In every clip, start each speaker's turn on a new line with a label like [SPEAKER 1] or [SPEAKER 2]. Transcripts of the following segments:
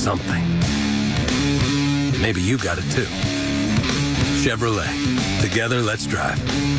[SPEAKER 1] something. Maybe you got it too. Chevrolet. Together, let's drive.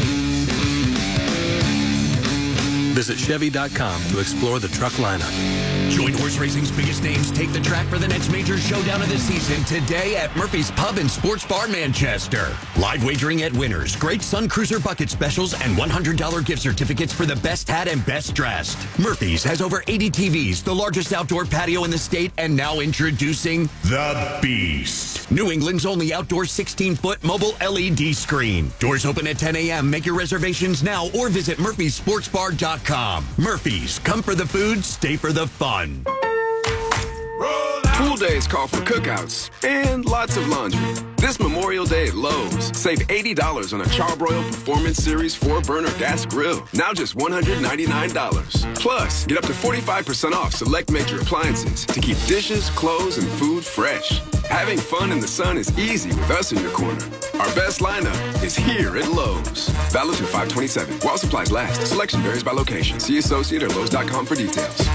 [SPEAKER 1] Visit Chevy.com to explore the truck lineup.
[SPEAKER 2] Join horse racing's biggest names take the track for the next major showdown of the season today at Murphy's Pub and Sports Bar, Manchester. Live wagering at winners, great Sun Cruiser bucket specials, and $100 gift certificates for the best hat and best dressed. Murphy's has over 80 TVs, the largest outdoor patio in the state, and now introducing The Beast, New England's only outdoor 16-foot mobile LED screen. Doors open at 10 a.m. Make your reservations now or visit murphysportsbar.com. Murphy's, come for the food, stay for the fun.
[SPEAKER 3] Pool days call for cookouts and lots of laundry. This Memorial Day at Lowe's, save $80 on a Charbroil Performance Series 4-burner gas grill. Now just $199. Plus, get up to 45% off select major appliances to keep dishes, clothes, and food fresh. Having fun in the sun is easy with us in your corner. Our best lineup is here at Lowe's. Valid through 5/27. While supplies last. Selection varies by location. See associate or Lowe's.com for details.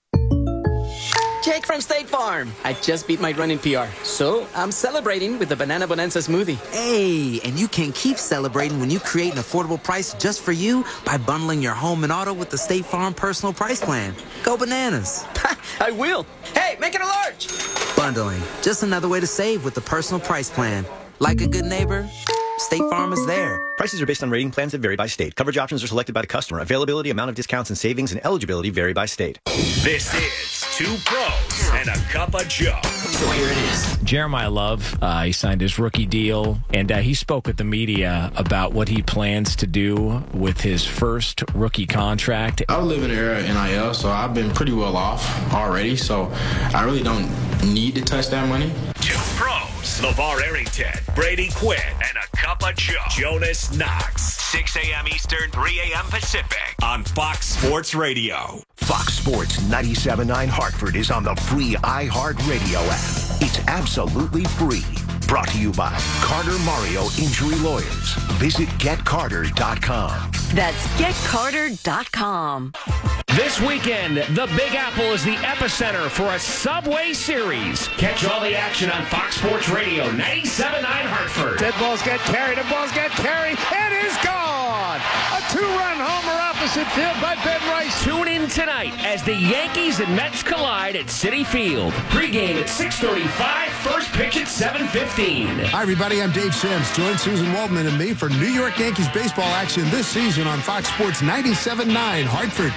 [SPEAKER 4] Jake from State Farm. I just beat my running PR, so I'm celebrating with the Banana Bonanza smoothie.
[SPEAKER 5] Hey, and you can keep celebrating when you create an affordable price just for you by bundling your home and auto with the State Farm Personal Price Plan. Go bananas.
[SPEAKER 4] I will. Hey, make it a large.
[SPEAKER 5] Bundling, just another way to save with the Personal Price Plan. Like a good neighbor, State Farm is there.
[SPEAKER 6] Prices are based on rating plans that vary by state. Coverage options are selected by the customer. Availability, amount of discounts and savings, and eligibility vary by state.
[SPEAKER 2] This is Two Pros and a Cup of Joe.
[SPEAKER 4] So here it is.
[SPEAKER 7] Jeremiah Love, he signed his rookie deal, and he spoke with the media about what he plans to do with his first rookie contract.
[SPEAKER 8] I live in the era of NIL, so I've been pretty well off already, so I really don't need to touch that money.
[SPEAKER 2] Two Pros, LeVar Arrington, Brady Quinn, and a Cup of Joe. Jonas Knox, 6 a.m. Eastern, 3 a.m. Pacific on Fox Sports Radio.
[SPEAKER 9] Fox Sports 97.9 Hartford is on the free iHeartRadio app. It's absolutely free. Brought to you by Carter Mario Injury Lawyers. Visit GetCarter.com.
[SPEAKER 10] That's GetCarter.com.
[SPEAKER 11] This weekend, the Big Apple is the epicenter for a Subway Series. Catch all the action on Fox Sports Radio, 97.9 Hartford.
[SPEAKER 12] Dead balls get carried, the balls get carried. It is gone! A two-run homer opposite field by Ben Rice.
[SPEAKER 11] Tune in tonight as the Yankees and Mets collide at Citi Field. Pre-game at 6:35, first pitch at 7:15.
[SPEAKER 13] Hi, everybody. I'm Dave Sims. Join Susan Waldman and me for New York Yankees baseball action this season on Fox Sports 97.9 Hartford.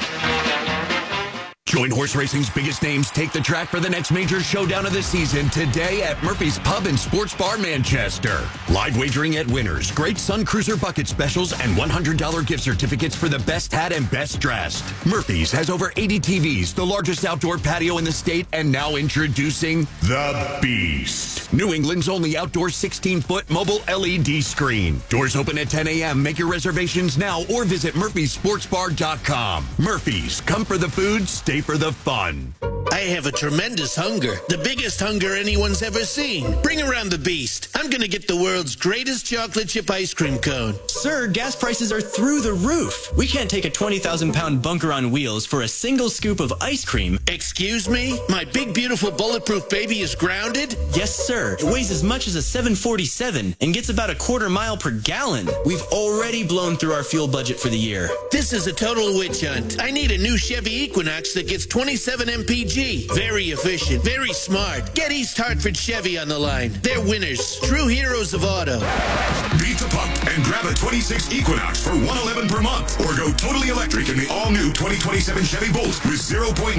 [SPEAKER 2] Join horse racing's biggest names take the track for the next major showdown of the season today at Murphy's Pub and Sports Bar, Manchester. Live wagering at winners, great Sun Cruiser bucket specials, and $100 gift certificates for the best hat and best dressed. Murphy's has over 80 TVs, the largest outdoor patio in the state, and now introducing The Beast, New England's only outdoor 16-foot mobile LED screen. Doors open at 10 a.m. Make your reservations now or visit murphysportsbar.com. Murphy's, come for the food, stay for the fun.
[SPEAKER 14] I have a tremendous hunger. The biggest hunger anyone's ever seen. Bring around the Beast. I'm going to get the world's greatest chocolate chip ice cream cone.
[SPEAKER 15] Sir, gas prices are through the roof. We can't take a 20,000-pound bunker on wheels for a single scoop of ice cream.
[SPEAKER 14] Excuse me? My big, beautiful, bulletproof baby is grounded?
[SPEAKER 15] Yes, sir. It weighs as much as a 747 and gets about a quarter mile per gallon. We've already blown through our fuel budget for the year.
[SPEAKER 14] This is a total witch hunt. I need a new Chevy Equinox that gets 27 mpg. Very efficient, very smart. Get East Hartford Chevy on the line. They're winners, true heroes of auto.
[SPEAKER 16] Beat the pump and grab a 26 Equinox for $111 per month, or go totally electric in the all-new 2027 Chevy Bolt with 0.9%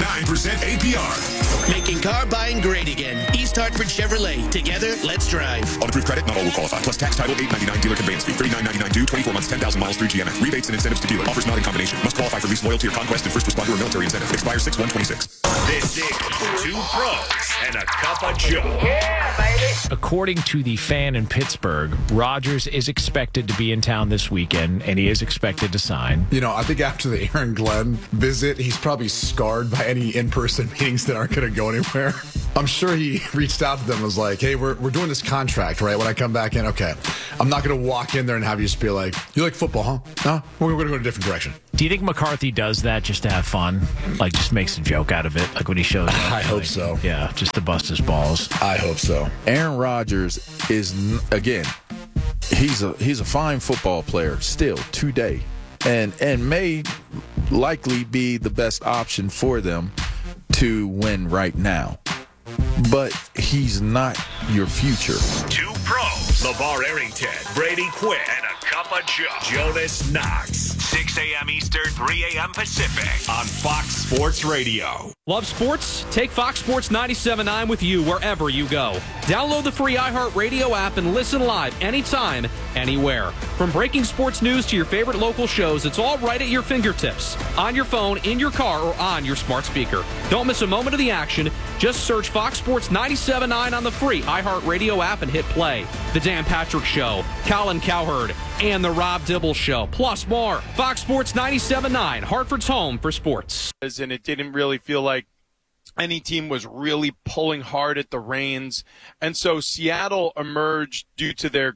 [SPEAKER 16] APR.
[SPEAKER 14] Making car buying great again. East Hartford Chevrolet. Together, let's drive.
[SPEAKER 16] Auto-approved credit, not all will qualify. Plus tax, title, $899 dealer conveyance fee, $39.99 due, 24 months, 10,000 miles through GMF. Rebates and incentives to dealer. Offers not in combination. Must qualify for lease, loyalty, or conquest, and first responder or military incentive. Expires 6/126.
[SPEAKER 2] This is Two Pros and a Cup of Joe.
[SPEAKER 11] Yeah, baby. According to the Fan in Pittsburgh, Rodgers is expected to be in town this weekend, and he is expected to sign.
[SPEAKER 17] You know, I think after the Aaron Glenn visit, he's probably scarred by any in-person meetings that aren't going to go anywhere. I'm sure he reached out to them and was like, hey, we're doing this contract, right? When I come back in, okay, I'm not going to walk in there and have you just be like, you like football, huh? No, we're going to go in a different direction.
[SPEAKER 7] Do you think McCarthy does that just to have fun? Like, just makes a joke out of it? Like when he shows up?
[SPEAKER 18] I hope so.
[SPEAKER 7] Yeah, just to bust his balls.
[SPEAKER 18] I hope so. Aaron Rodgers is, again, he's a fine football player still today, and may likely be the best option for them to win right now. But he's not your future.
[SPEAKER 19] Two pros, LeVar Arrington, Brady Quinn, and a cup of Joe, Jonas Knox. 6 a.m. Eastern, 3 a.m. Pacific on Fox Sports Radio.
[SPEAKER 20] Love sports? Take Fox Sports 97.9 with you wherever you go. Download the free iHeartRadio app and listen live anytime, anywhere. From breaking sports news to your favorite local shows, it's all right at your fingertips. On your phone, in your car, or on your smart speaker. Don't miss a moment of the action. Just search Fox Sports 97.9 on the free iHeartRadio app and hit play. The Dan Patrick Show, Colin Cowherd, and The Rob Dibble Show, plus more. Fox Sports 97.9, Hartford's home for sports.
[SPEAKER 21] And it didn't really feel like any team was really pulling hard at the reins. And so Seattle emerged due to their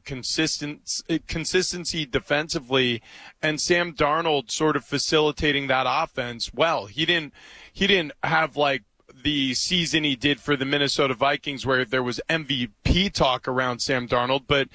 [SPEAKER 21] consistency defensively, and Sam Darnold sort of facilitating that offense. Well, he didn't have like the season he did for the Minnesota Vikings where there was MVP talk around Sam Darnold, but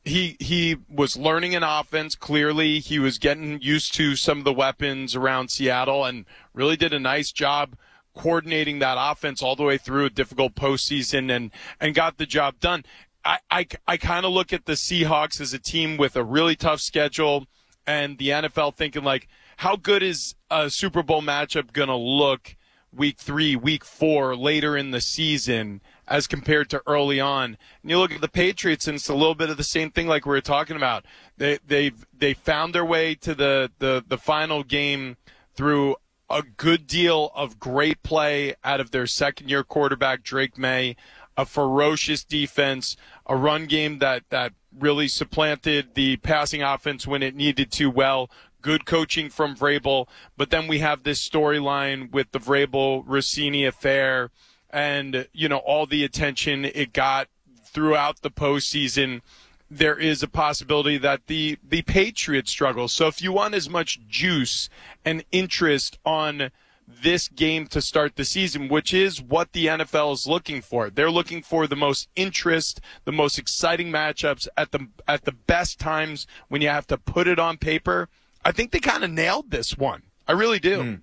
[SPEAKER 21] he was learning an offense. Clearly, he was getting used to some of the weapons around Seattle and really did a nice job coordinating that offense all the way through a difficult postseason and got the job done. I kind of look at the Seahawks as a team with a really tough schedule, and the NFL thinking, like, how good is a Super Bowl matchup going to look week 3, week 4, later in the season as compared to early on? And you look at the Patriots, and it's a little bit of the same thing like we were talking about. They found their way to the final game through a good deal of great play out of their second-year quarterback, Drake May, a ferocious defense, a run game that really supplanted the passing offense when it needed to well, good coaching from Vrabel. But then we have this storyline with the Vrabel-Rossini affair and, all the attention it got throughout the postseason. There is a possibility that the Patriots struggle. So if you want as much juice and interest on this game to start the season, which is what the NFL is looking for, they're looking for the most interest, the most exciting matchups at the best times when you have to put it on paper. I think they kind of nailed this one. I really do.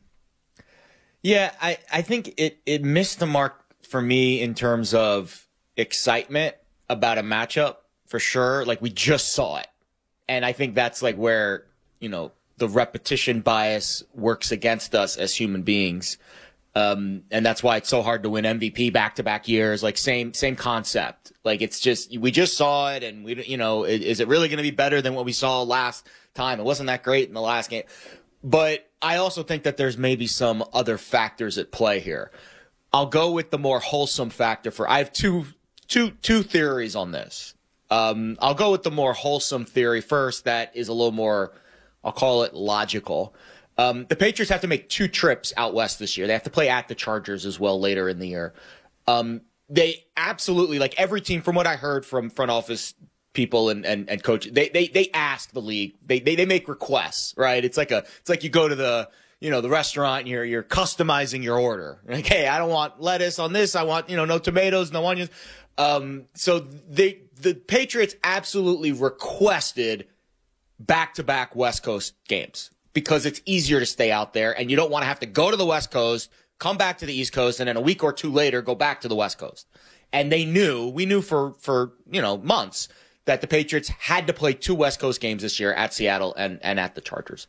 [SPEAKER 22] Yeah, I think it missed the mark for me in terms of excitement about a matchup. For sure. Like, we just saw it. And I think that's like where, the repetition bias works against us as human beings. And that's why it's so hard to win MVP back-to-back years. Like, same concept. Like, it's just, we just saw it, and is it really going to be better than what we saw last time? It wasn't that great in the last game. But I also think that there's maybe some other factors at play here. I'll go with the more wholesome factor I have two theories on this. I'll go with the more wholesome theory first. That is a little more, I'll call it logical. The Patriots have to make 2 trips out west this year. They have to play at the Chargers as well later in the year. They absolutely, like every team, from what I heard from front office people and coaches, they ask the league. They make requests, right? It's like you go to the restaurant and you're customizing your order. Like, hey, I don't want lettuce on this. I want, no tomatoes, no onions. So the Patriots absolutely requested back-to-back West Coast games because it's easier to stay out there, and you don't want to have to go to the West Coast, come back to the East Coast, and then a week or 2 later go back to the West Coast. And we knew for months that the Patriots had to play 2 West Coast games this year at Seattle and at the Chargers.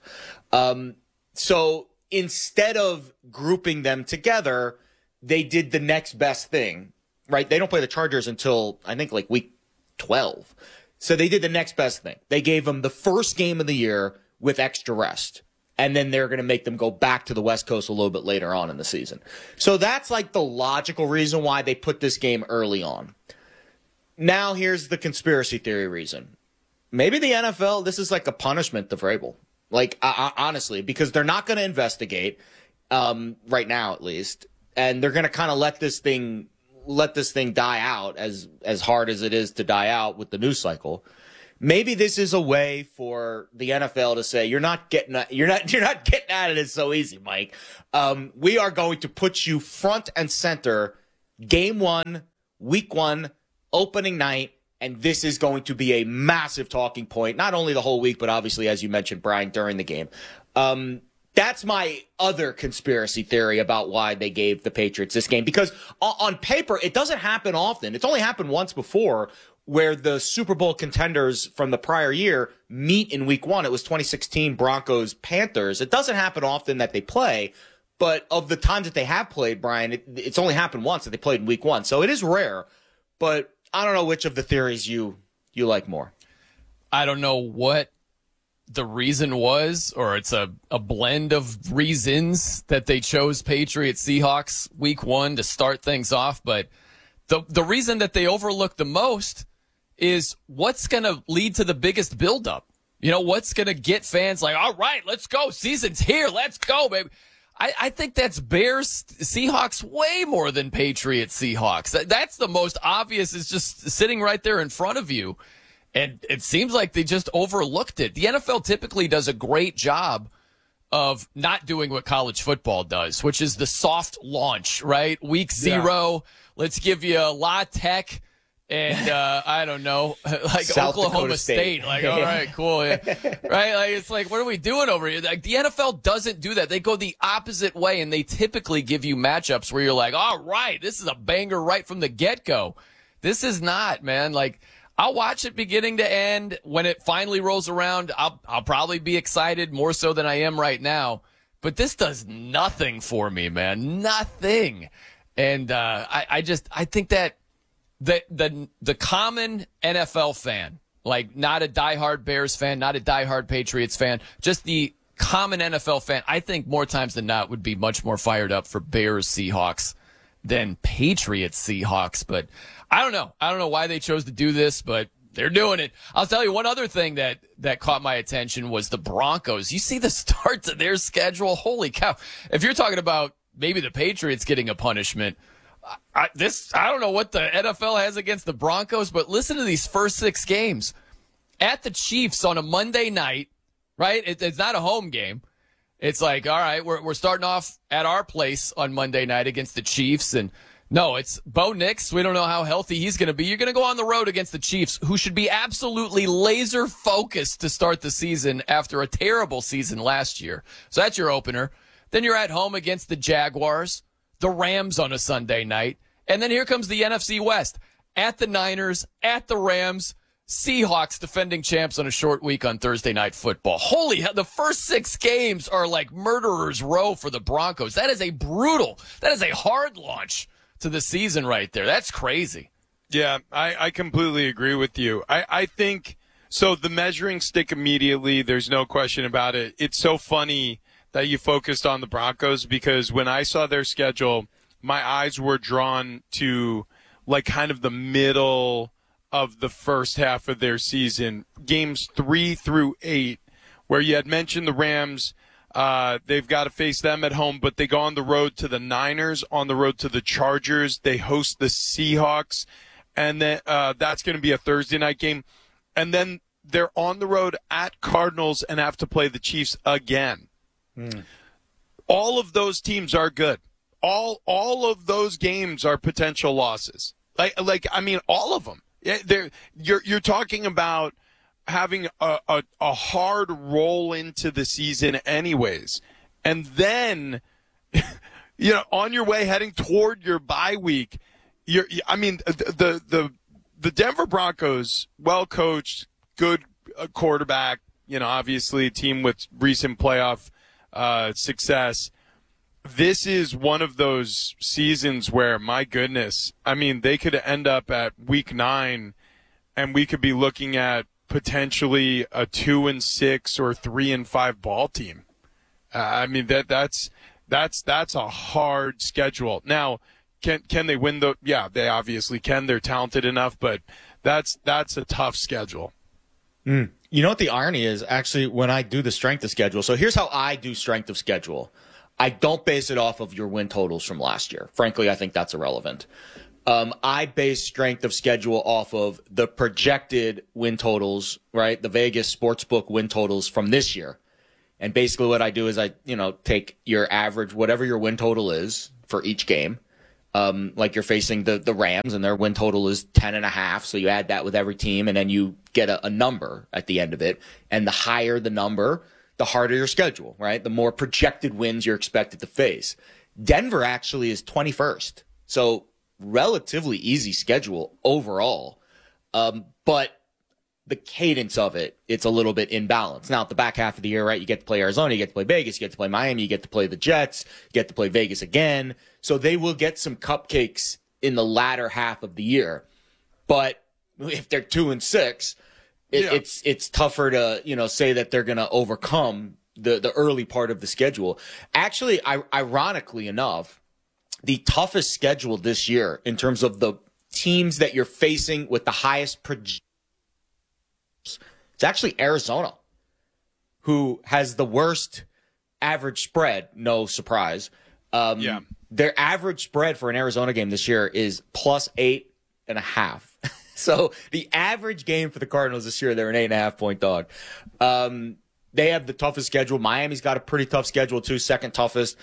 [SPEAKER 22] So instead of grouping them together, they did the next best thing. Right? They don't play the Chargers until, I think, like week 12. So they did the next best thing. They gave them the first game of the year with extra rest. And then they're going to make them go back to the West Coast a little bit later on in the season. So that's like the logical reason why they put this game early on. Now here's the conspiracy theory reason. Maybe the NFL, this is like a punishment to Vrabel. Like, honestly, because they're not going to investigate, right now at least. And they're going to kind of let this thing die out as hard as it is to die out with the news cycle. maybe this is a way for the NFL to say, you're not getting out of this so easy, Mike. We are going to put you front and center game 1, week 1, opening night, and this is going to be a massive talking point, not only the whole week, but obviously, as you mentioned, Brian, during the game. That's my other conspiracy theory about why they gave the Patriots this game, because on paper, it doesn't happen often. It's only happened once before, where the Super Bowl contenders from the prior year meet in week 1. It was 2016 Broncos-Panthers. It doesn't happen often that they play, but of the times that they have played, Brian, it's only happened once that they played in week 1. So it is rare, but I don't know which of the theories you like more.
[SPEAKER 1] I don't know what the reason was, or it's a blend of reasons that they chose Patriots-Seahawks week 1 to start things off, but the reason that they overlooked the most is what's going to lead to the biggest buildup. You know, what's going to get fans like, all right, let's go. Season's here. Let's go, baby. I think that's Bears-Seahawks way more than Patriots-Seahawks. That's the most obvious, is just sitting right there in front of you. And it seems like they just overlooked it. The NFL typically does a great job of not doing what college football does, which is the soft launch, right? Week 0, let's give you a La Tech and, I don't know, like
[SPEAKER 22] South
[SPEAKER 1] Oklahoma State. Like, all right, cool. Yeah. Right? Like, it's like, what are we doing over here? Like, the NFL doesn't do that. They go the opposite way, and they typically give you matchups where you're like, all right, this is a banger right from the get-go. This is not, man. Like, I'll watch it beginning to end. When it finally rolls around, I'll probably be excited more so than I am right now. But this does nothing for me, man. Nothing. And I think that the common NFL fan, like not a diehard Bears fan, not a diehard Patriots fan, just the common NFL fan, I think more times than not would be much more fired up for Bears-Seahawks than Patriots-Seahawks. But I don't know. I don't know why they chose to do this, but they're doing it. I'll tell you one other thing that caught my attention was the Broncos. You see the start to their schedule? Holy cow. If you're talking about maybe the Patriots getting a punishment, I don't know what the NFL has against the Broncos, but listen to these first 6 games. At the Chiefs on a Monday night, right? It's not a home game. It's like, all right, we're starting off at our place on Monday night against the Chiefs, and no, it's Bo Nix. We don't know how healthy he's going to be. You're going to go on the road against the Chiefs, who should be absolutely laser focused to start the season after a terrible season last year. So that's your opener. Then you're at home against the Jaguars, the Rams on a Sunday night, and then here comes the NFC West. At the Niners, at the Rams, Seahawks, defending champs, on a short week on Thursday Night Football. Holy hell, the first 6 games are like murderer's row for the Broncos. That is a hard launch to the season right there. That's crazy.
[SPEAKER 21] Yeah, I completely agree with you. I think, so the measuring stick immediately, there's no question about it. It's so funny that you focused on the Broncos, because when I saw their schedule, my eyes were drawn to like kind of the middle of the first half of their season, games 3 through 8, where you had mentioned the Rams. They've got to face them at home, but they go on the road to the Niners, on the road to the Chargers. They host the Seahawks, and then that's going to be a Thursday night game. And then they're on the road at Cardinals and have to play the Chiefs again. All of those teams are good. All of those games are potential losses. I mean, all of them. You're talking about having a hard roll into the season anyways. And then, on your way heading toward your bye week, the Denver Broncos, well-coached, good quarterback, obviously a team with recent playoff success. This is one of those seasons where, my goodness, they could end up at week 9 and we could be looking at potentially a 2-6 or 3-5 ball team. That's a hard schedule. Now, can they win yeah, they obviously can. They're talented enough, but that's a tough schedule.
[SPEAKER 22] You know what the irony is, actually, when I do the strength of schedule? So here's how I do strength of schedule. I don't base it off of your win totals from last year. Frankly, I think that's irrelevant. I base strength of schedule off of the projected win totals, right? The Vegas Sportsbook win totals from this year. And basically what I do is I take your average, whatever your win total is for each game. Like you're facing the Rams and their win total is 10.5. So you add that with every team and then you get a number at the end of it. And the higher the number, the harder your schedule, right? The more projected wins you're expected to face. Denver actually is 21st. So relatively easy schedule overall. But the cadence of it, it's a little bit imbalanced. Now, at the back half of the year, right, you get to play Arizona, you get to play Vegas, you get to play Miami, you get to play the Jets, you get to play Vegas again. So they will get some cupcakes in the latter half of the year. But if they're 2-6, it's tougher to, say that they're going to overcome the early part of the schedule. Actually, ironically enough, the toughest schedule this year in terms of the teams that you're facing with the highest it's actually Arizona, who has the worst average spread. No surprise. Their average spread for an Arizona game this year is +8.5. So the average game for the Cardinals this year, they're an 8.5-point dog. They have the toughest schedule. Miami's got a pretty tough schedule too, second toughest.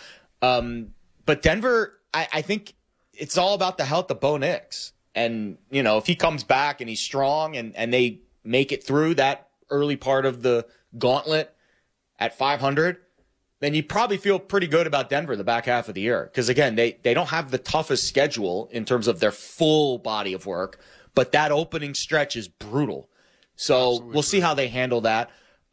[SPEAKER 22] But Denver, I think it's all about the health of Bo Nix. And, if he comes back and he's strong and they make it through that early part of the gauntlet at 500, then you probably feel pretty good about Denver the back half of the year. Because, again, they don't have the toughest schedule in terms of their full body of work, but that opening stretch is brutal. So we'll see how they handle that.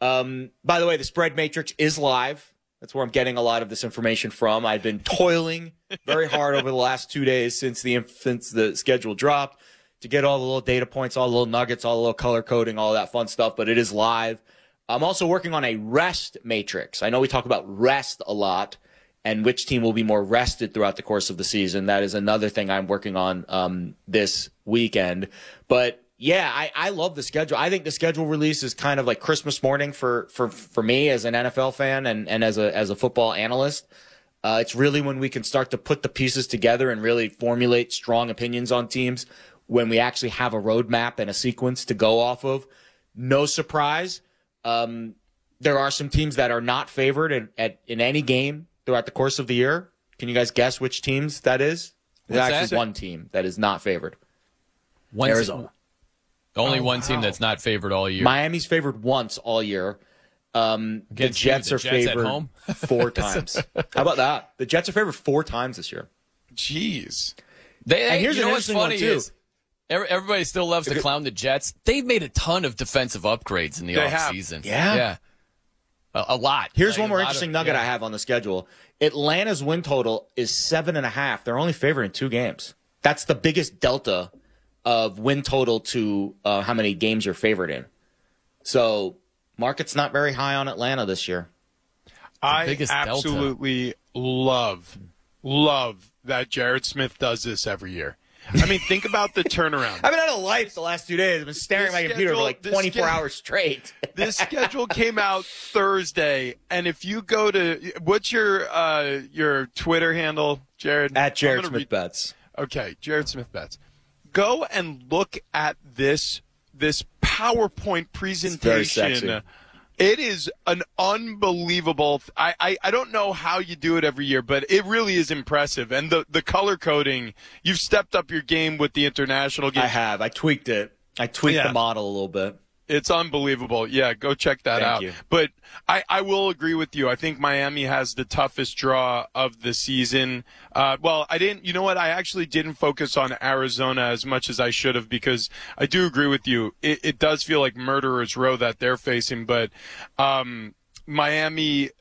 [SPEAKER 22] By the way, the spread matrix is live. That's where I'm getting a lot of this information from. I've been toiling very hard over the last 2 days since the schedule dropped to get all the little data points, all the little nuggets, all the little color coding, all that fun stuff, but it is live. I'm also working on a rest matrix. I know we talk about rest a lot and which team will be more rested throughout the course of the season. That is another thing I'm working on this weekend. But yeah, I love the schedule. I think the schedule release is kind of like Christmas morning for me as an NFL fan and as a football analyst. It's really when we can start to put the pieces together and really formulate strong opinions on teams when we actually have a roadmap and a sequence to go off of. No surprise. There are some teams that are not favored in any game throughout the course of the year. Can you guys guess which teams that is? There's actually one team that is not favored. Arizona.
[SPEAKER 1] Only one team that's not favored all year.
[SPEAKER 22] Miami's favored once all year. The Jets are favored 4 times. How about that? The Jets are favored 4 times this year.
[SPEAKER 21] Jeez.
[SPEAKER 22] And here's
[SPEAKER 1] you know
[SPEAKER 22] an
[SPEAKER 1] what's
[SPEAKER 22] interesting
[SPEAKER 1] funny
[SPEAKER 22] one, too.
[SPEAKER 1] is everybody still loves to clown the Jets. They've made a ton of defensive upgrades in the offseason.
[SPEAKER 22] Yeah.
[SPEAKER 1] A lot.
[SPEAKER 22] Here's one more interesting nugget I have on the schedule. Atlanta's win total is 7.5. They're only favored in 2 games. That's the biggest delta of win total to how many games you're favored in. So market's not very high on Atlanta this year.
[SPEAKER 21] I absolutely love that Jared Smith does this every year. I mean, think about the turnaround.
[SPEAKER 22] I've been out of life the last 2 days. I've been staring at my computer for like 24 hours straight.
[SPEAKER 21] This schedule came out Thursday, and if you go to what's your Twitter handle, Jared?
[SPEAKER 22] At Jared Smith Bets.
[SPEAKER 21] Okay, Jared Smith Bets. Go and look at this PowerPoint presentation.
[SPEAKER 22] It's very sexy.
[SPEAKER 21] It is an unbelievable. I don't know how you do it every year, but it really is impressive. And the color coding, you've stepped up your game with the international game.
[SPEAKER 22] I have. I tweaked it. I tweaked the model a little bit.
[SPEAKER 21] It's unbelievable. Yeah, go check that out.
[SPEAKER 22] Thank you.
[SPEAKER 21] But I will agree with you. I think Miami has the toughest draw of the season. Well, you know what? I actually didn't focus on Arizona as much as I should have because I do agree with you. It does feel like murderer's row that they're facing, but Miami,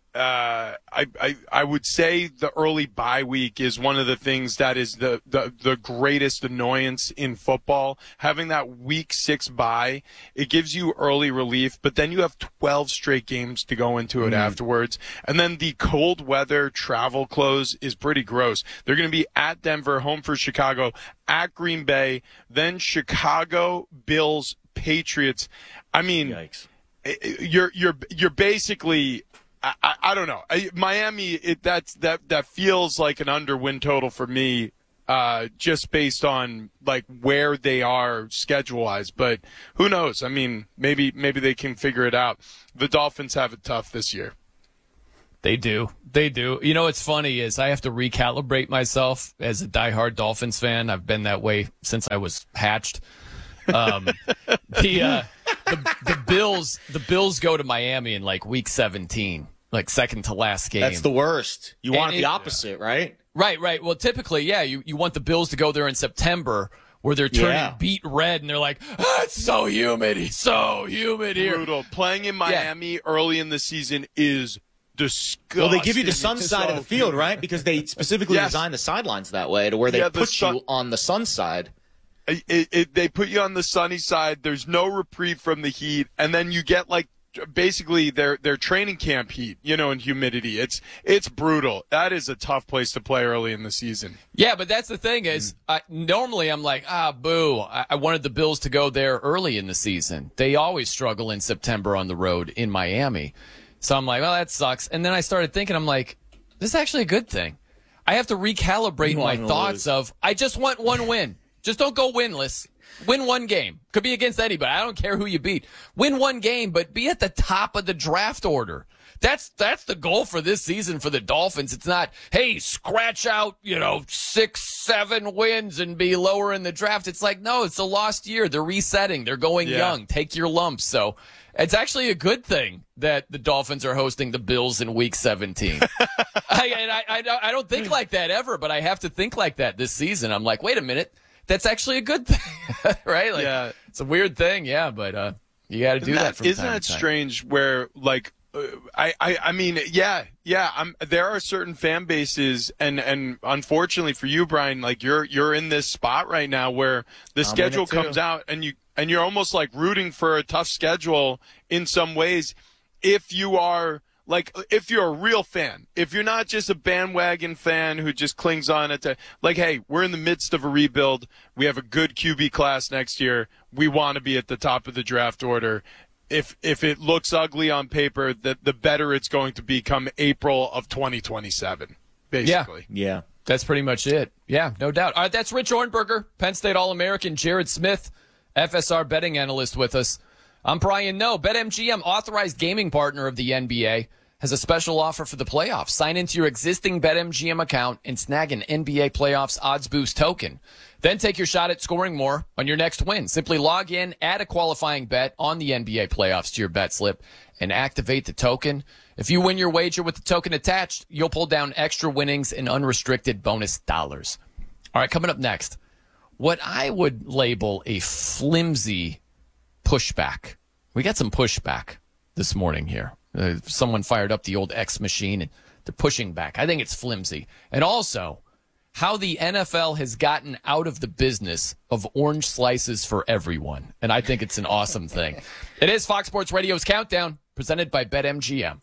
[SPEAKER 21] I would say the early bye week is one of the things that is the greatest annoyance in football. Having that week 6 bye, it gives you early relief, but then you have 12 straight games to go into it afterwards. And then the cold weather travel close is pretty gross. They're going to be at Denver, home for Chicago, at Green Bay, then Chicago, Bills, Patriots. I mean,
[SPEAKER 22] yikes.
[SPEAKER 21] You're basically. I don't know. Miami, that feels like an under win total for me. just based on like where they are schedule-wise. But who knows? I mean, maybe they can figure it out. The Dolphins have it tough this year.
[SPEAKER 1] They do. You know what's funny is I have to recalibrate myself as a diehard Dolphins fan. I've been that way since I was hatched. The Bills go to Miami in like week 17, like second to last game.
[SPEAKER 22] That's the worst. You want the opposite, right?
[SPEAKER 1] Right. Well, typically, yeah, you want the Bills to go there in September where they're turning beet red and they're like, it's so humid. It's so humid here.
[SPEAKER 21] Brutal. Playing in Miami early in the season is disgusting.
[SPEAKER 22] Well, they give you the sun side of the field, right? Because they specifically designed the sidelines that way to where they put you on the sun side.
[SPEAKER 21] They put you on the sunny side. There's no reprieve from the heat, and then you get like basically their training camp heat, and humidity. It's brutal. That is a tough place to play early in the season.
[SPEAKER 1] Yeah, but that's the thing is, normally I'm like, boo. I wanted the Bills to go there early in the season. They always struggle in September on the road in Miami. So I'm like, well, that sucks. And then I started thinking, I'm like, this is actually a good thing. I have to recalibrate my thoughts of, I just want one win. Just don't go winless. Win one game. Could be against anybody. I don't care who you beat. Win one game, but be at the top of the draft order. That's the goal for this season for the Dolphins. It's not, hey, scratch out, 6, 7 wins and be lower in the draft. It's like, no, it's a lost year. They're resetting. They're going young. Take your lumps. So it's actually a good thing that the Dolphins are hosting the Bills in Week 17. I don't think like that ever, but I have to think like that this season. I'm like, wait a minute. That's actually a good thing, right? Like, it's a weird thing, but you got to do that from time to time.
[SPEAKER 21] Isn't that strange where, like, I mean, there are certain fan bases, and unfortunately for you, Brian, like you're in this spot right now where the schedule comes out, and you're almost like rooting for a tough schedule in some ways. If you are if you're a real fan, if you're not just a bandwagon fan who just clings on it to, like, hey, we're in the midst of a rebuild. We have a good QB class next year. We want to be at the top of the draft order. If it looks ugly on paper, the better it's going to be come April of 2027, basically.
[SPEAKER 1] Yeah. That's pretty much it. Yeah, no doubt. All right, that's Rich Ornberger, Penn State All-American, Jared Smith, FSR betting analyst with us. I'm Brian Noe. BetMGM, authorized gaming partner of the NBA, has a special offer for the playoffs. Sign into your existing BetMGM account and snag an NBA Playoffs Odds Boost token. Then take your shot at scoring more on your next win. Simply log in, add a qualifying bet on the NBA Playoffs to your bet slip, and activate the token. If you win your wager with the token attached, you'll pull down extra winnings and unrestricted bonus dollars. All right, coming up next, what I would label a flimsy pushback. We got some pushback this morning here. Someone fired up the old X machine, and they're pushing back. I think it's flimsy. And also, how the NFL has gotten out of the business of orange slices for everyone. And I think it's an awesome thing. It is Fox Sports Radio's Countdown, presented by BetMGM.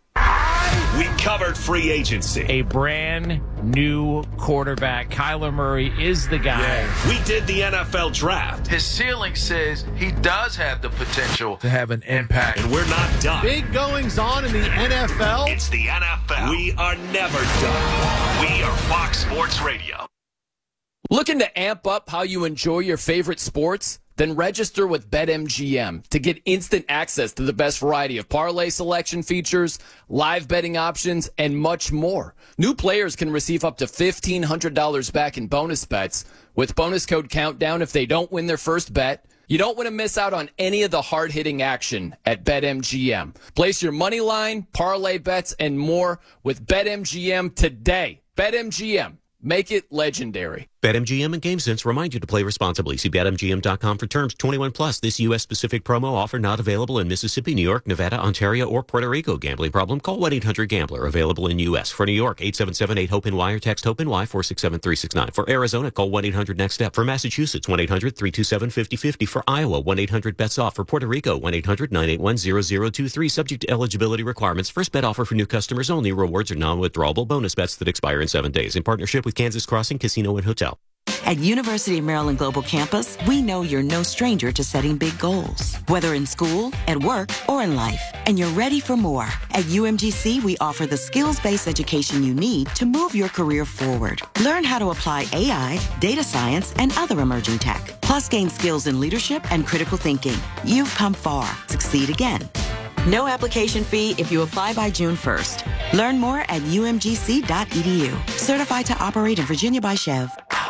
[SPEAKER 19] We covered free agency.
[SPEAKER 7] A brand new quarterback. Kyler Murray is the guy.
[SPEAKER 19] Yeah. We did the NFL draft.
[SPEAKER 3] His ceiling says he does have the potential
[SPEAKER 18] to have an impact.
[SPEAKER 19] And we're not done.
[SPEAKER 13] Big goings on in the NFL.
[SPEAKER 19] It's the NFL. We are never done. We are Fox Sports Radio.
[SPEAKER 1] Looking to amp up how you enjoy your favorite sports? Then register with BetMGM to get instant access to the best variety of parlay selection features, live betting options, and much more. New players can receive up to $1,500 back in bonus bets with bonus code Countdown if they don't win their first bet. You don't want to miss out on any of the hard-hitting action at BetMGM. Place your money line, parlay bets, and more with BetMGM today. BetMGM. Make it legendary.
[SPEAKER 5] BetMGM and GameSense remind you to play responsibly. See BetMGM.com for terms. 21 plus. This U.S.-specific promo offer not available in Mississippi, New York, Nevada, Ontario, or Puerto Rico. Gambling problem? Call 1-800-GAMBLER. Available in U.S. For New York, 877-8-HOPE-NY or text HOPE-NY 467-369. For Arizona, call 1-800-NEXT-STEP. For Massachusetts, 1-800-327-5050. For Iowa, 1-800-BETS-OFF. For Puerto Rico, 1-800-981-0023. Subject to eligibility requirements. First bet offer for new customers only. Rewards are non-withdrawable bonus bets that expire in 7 days. In partnership with Kansas Crossing Casino and Hotel.
[SPEAKER 4] At University of Maryland Global Campus, we know you're no stranger to setting big goals, whether in school, at work, or in life, and you're ready for more. At UMGC, we offer the skills-based education you need to move your career forward. Learn how to apply AI, data science, and other emerging tech, plus gain skills in leadership and critical thinking. You've come far. Succeed again. No application fee if you apply by June 1st. Learn more at umgc.edu. Certified to operate in Virginia by Chev.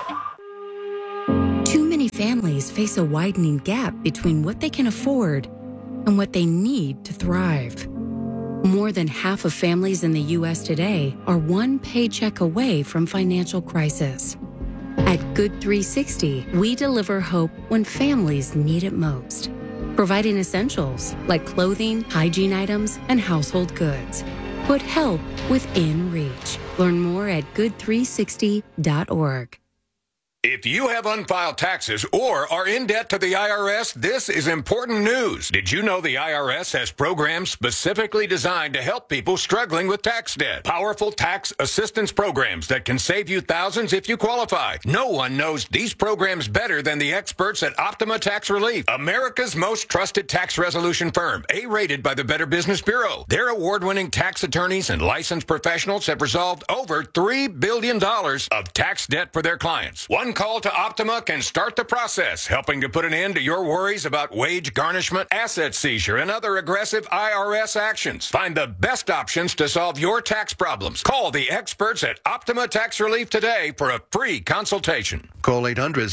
[SPEAKER 6] Too many families face a widening gap between what they can afford and what they need to thrive. More than half of families in the U.S. today are one paycheck away from financial crisis. At Good 360, we deliver hope when families need it most, providing essentials like clothing, hygiene items, and household goods. Put help within reach. Learn more at good360.org.
[SPEAKER 23] If you have unfiled taxes or are in debt to the IRS, this is important news. Did you know the IRS has programs specifically designed to help people struggling with tax debt? Powerful tax assistance programs that can save you thousands if you qualify. No one knows these programs better than the experts at Optima Tax Relief, America's most trusted tax resolution firm, A-rated by the Better Business Bureau. Their award-winning tax attorneys and licensed professionals have resolved over $3 billion of tax debt for their clients. One call to Optima can start the process, helping to put an end to your worries about wage garnishment, asset seizure, and other aggressive IRS actions. Find the best options to solve your tax problems. Call the experts at Optima Tax Relief today for a free consultation.
[SPEAKER 24] Call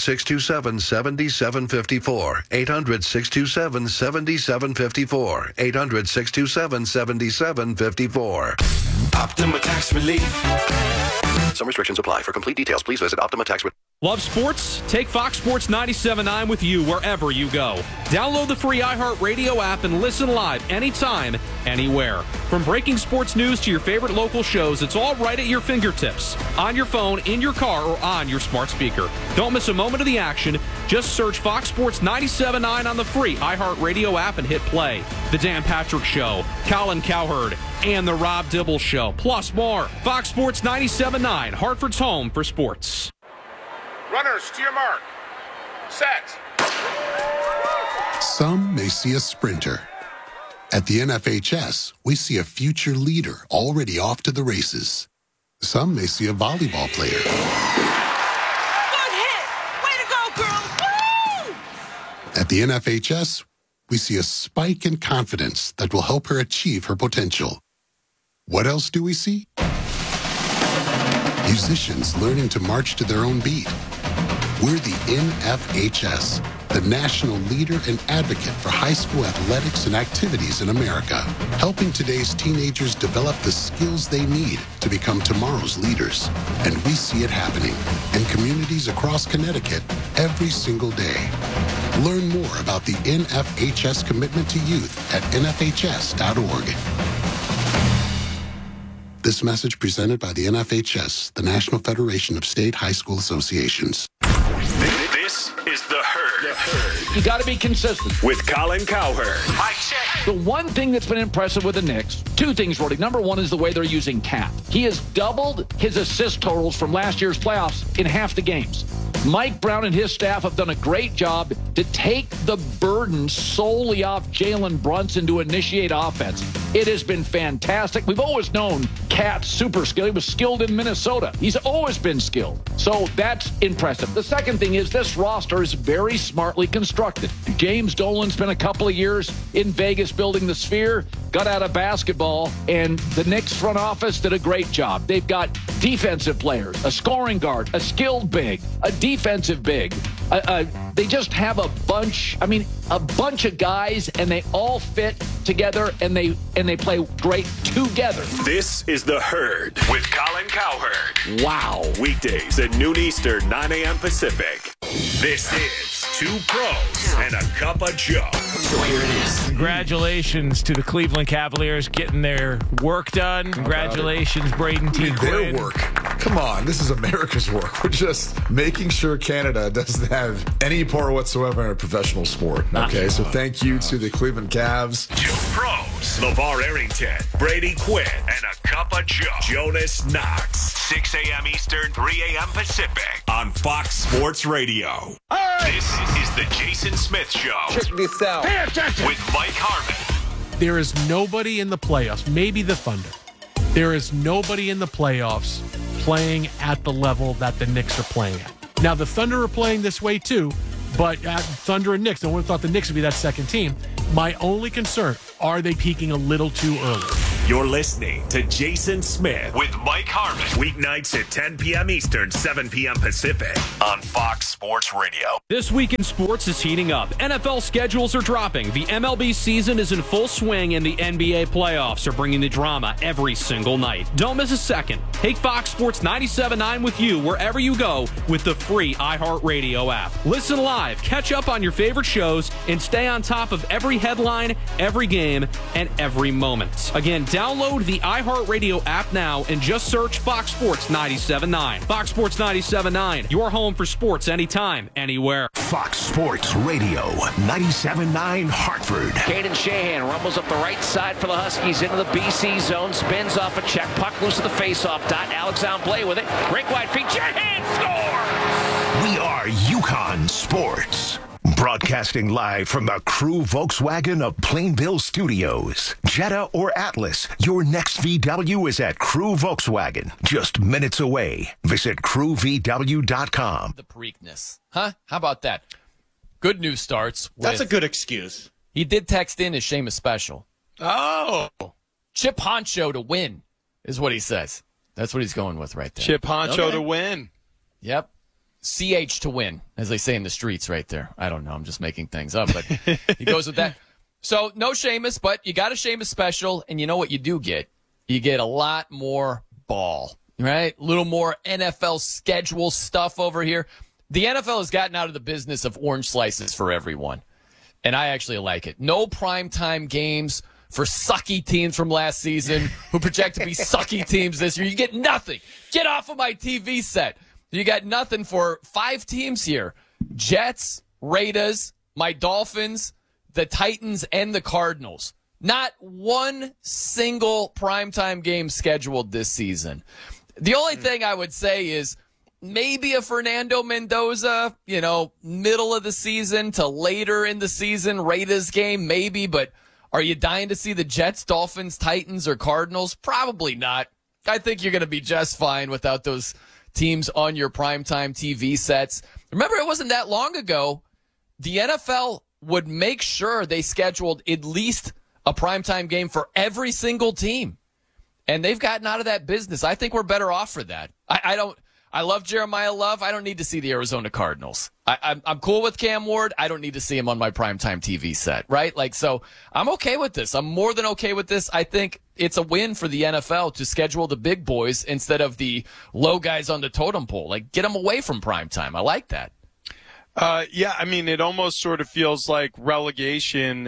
[SPEAKER 24] 800-627-7754. 800-627-7754. 800-627-7754.
[SPEAKER 25] Optima Tax Relief. Some restrictions apply. For complete details, please visit Optima Tax Relief.
[SPEAKER 20] Love sports? Take Fox Sports 97.9 with you wherever you go. Download the free iHeartRadio app and listen live anytime, anywhere. From breaking sports news to your favorite local shows, it's all right at your fingertips. On your phone, in your car, or on your smart speaker. Don't miss a moment of the action. Just search Fox Sports 97.9 on the free iHeartRadio app and hit play. The Dan Patrick Show, Colin Cowherd, and The Rob Dibble Show, plus more. Fox Sports 97.9, Hartford's home for sports.
[SPEAKER 26] Runners to your mark. Set.
[SPEAKER 13] Some may see a sprinter. At the NFHS, we see a future leader already off to the races. Some may see a volleyball player.
[SPEAKER 10] Good hit! Way to go, girls! Woo!
[SPEAKER 13] At the NFHS, we see a spike in confidence that will help her achieve her potential. What else do we see? Musicians learning to march to their own beat. We're the NFHS, the national leader and advocate for high school athletics and activities in America, helping today's teenagers develop the skills they need to become tomorrow's leaders. And we see it happening in communities across Connecticut every single day. Learn more about the NFHS commitment to youth at nfhs.org. This message presented by the NFHS, the National Federation of State High School Associations.
[SPEAKER 19] This is The Herd.
[SPEAKER 27] You got to be consistent.
[SPEAKER 19] With Colin Cowherd.
[SPEAKER 27] Mike check. The one thing that's been impressive with the Knicks, two things, Roddy. Number one is the way they're using Cat. He has doubled his assist totals from last year's playoffs in half the games. Mike Brown and his staff have done a great job to take the burden solely off Jalen Brunson to initiate offense. It has been fantastic. We've always known Cat's super skilled. He was skilled in Minnesota. He's always been skilled. So that's impressive. The second thing is this roster is very smartly constructed. James Dolan's been a couple of years in Vegas building the Sphere, got out of basketball, and the Knicks front office did a great job. They've got defensive players, a scoring guard, a skilled big, a defensive big. They just have a bunch of guys, and they all fit together, and they play great together.
[SPEAKER 19] This is The Herd with Colin Cowherd.
[SPEAKER 27] Wow.
[SPEAKER 19] Weekdays at noon Eastern, 9 a.m. Pacific. This is Two Pros and a Cup of Joe. So here it is.
[SPEAKER 7] Congratulations to the Cleveland Cavaliers getting their work done. Congratulations, Braden T. Quinn.
[SPEAKER 17] Their work. Come on, this is America's work. We're just making sure Canada doesn't have any part whatsoever in a professional sport. Okay, so thank you to the Cleveland Cavs.
[SPEAKER 19] Two Pros Jones, LeVar Arrington, Brady Quinn, and a cup of Joe. Jonas Knox. 6 a.m. Eastern, 3 a.m. Pacific on Fox Sports Radio. This is the Jason Smith Show.
[SPEAKER 2] Check this out.
[SPEAKER 19] Pay attention. With Mike Harmon.
[SPEAKER 8] There is nobody in the playoffs, maybe the Thunder. There is nobody in the playoffs playing at the level that the Knicks are playing at. Now, the Thunder are playing this way too, but Thunder and Knicks, no one thought the Knicks would be that second team. My only concern, are they peaking a little too early?
[SPEAKER 19] You're listening to Jason Smith with Mike Harmon. Weeknights at 10 p.m. Eastern, 7 p.m. Pacific on Fox Sports Radio.
[SPEAKER 20] This week in sports is heating up. NFL schedules are dropping. The MLB season is in full swing, and the NBA playoffs are bringing the drama every single night. Don't miss a second. Take Fox Sports 97.9 with you wherever you go with the free iHeartRadio app. Listen live, catch up on your favorite shows, and stay on top of every headline, every game, and every moment. Again, download the iHeartRadio app now and just search Fox Sports 97.9. Fox Sports 97.9, your home for sports anytime, anywhere.
[SPEAKER 19] Fox Sports Radio 97.9 Hartford.
[SPEAKER 11] Caden Shahan rumbles up the right side for the Huskies into the BC zone, spins off a check, puck loose at the faceoff dot. Alexander Blais with it, break wide feet, Shahan scores!
[SPEAKER 19] We are Yukon Sports. Broadcasting live from the Crew Volkswagen of Plainville Studios. Jetta or Atlas, your next VW is at Crew Volkswagen. Just minutes away. Visit crewvw.com.
[SPEAKER 1] The Preakness. Huh? How about that? Good news starts with...
[SPEAKER 22] That's a good excuse.
[SPEAKER 1] He did text in his Seamus special.
[SPEAKER 21] Oh.
[SPEAKER 1] Chip Honcho to win is what he says. That's what he's going with right there.
[SPEAKER 21] Chip Honcho to win.
[SPEAKER 1] Yep. CH to win, as they say in the streets right there. I don't know. I'm just making things up, but he goes with that. So no Seamus, but you got a Seamus special, and you know what you do get? You get a lot more ball, right? A little more NFL schedule stuff over here. The NFL has gotten out of the business of orange slices for everyone, and I actually like it. No primetime games for sucky teams from last season who project to be sucky teams this year. You get nothing. Get off of my TV set. You got nothing for 5 teams here. Jets, Raiders, my Dolphins, the Titans, and the Cardinals. Not one single primetime game scheduled this season. The only thing I would say is maybe a Fernando Mendoza, middle of the season to later in the season, Raiders game, maybe. But are you dying to see the Jets, Dolphins, Titans, or Cardinals? Probably not. I think you're going to be just fine without those teams on your primetime TV sets. Remember, it wasn't that long ago, the NFL would make sure they scheduled at least a primetime game for every single team. And they've gotten out of that business. I think we're better off for that. I love Jeremiah Love. I don't need to see the Arizona Cardinals. I'm cool with Cam Ward. I don't need to see him on my primetime TV set, right? So I'm okay with this. I'm more than okay with this. I think it's a win for the NFL to schedule the big boys instead of the low guys on the totem pole. Get them away from primetime. I like that.
[SPEAKER 21] Yeah, I mean, it almost sort of feels like relegation